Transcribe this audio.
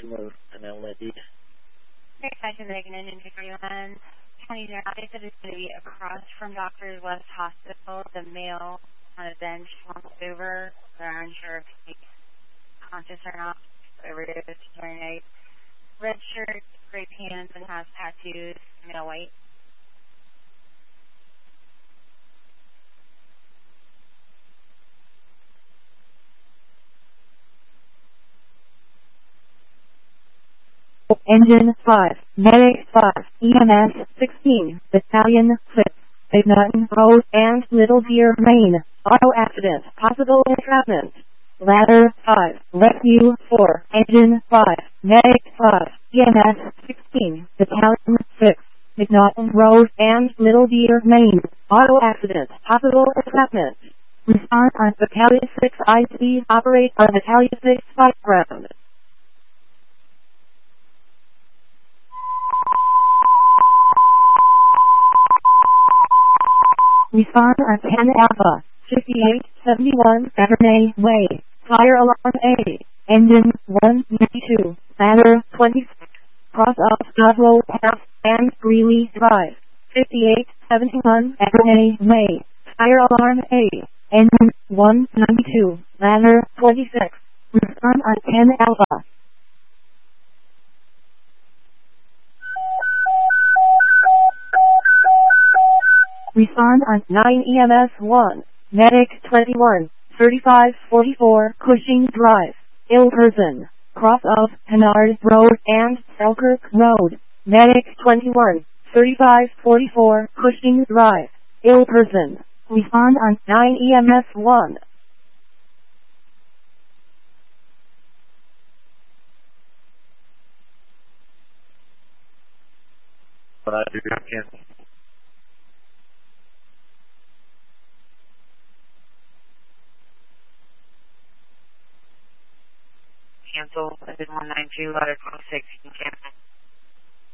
tumor and LAD. Attention, Megan, and 241. 20 they said it's going to be across from Doctors West Hospital. The male on a bench slumped over. They're unsure if he's conscious or not. Whatever it is, he's wearing a red shirt, gray pants, and has tattoos. Male white. Engine 5, Medic 5, EMS 16, Battalion 6, Ignoton Road and Little Deer, Maine. Auto accident, possible entrapment. Ladder 5, Rescue 4, Engine 5, Medic 5, EMS 16, Battalion 6, Ignoton Road and Little Deer, Maine. Auto accident, possible entrapment. Respond on Battalion 6 IC, operate on Battalion 6 spot ground. Respond on 10 Alpha, 5871 Evernay Way. Fire alarm A. Engine 192. Ladder 26. Cross off Godlow Pass and Greeley Drive. 5871 Evernay Way. Fire alarm A. Engine 192. Ladder 26. Respond on 10 Alpha. Respond on 9 EMS 1, Medic 21, 3544 Cushing Drive, ill person, cross of Hennard Road and Selkirk Road, Medic 21, 3544 Cushing Drive, ill person. Respond on 9 EMS 1. But I do not cancel. Cancel. I did 192, ladder 26, cancel.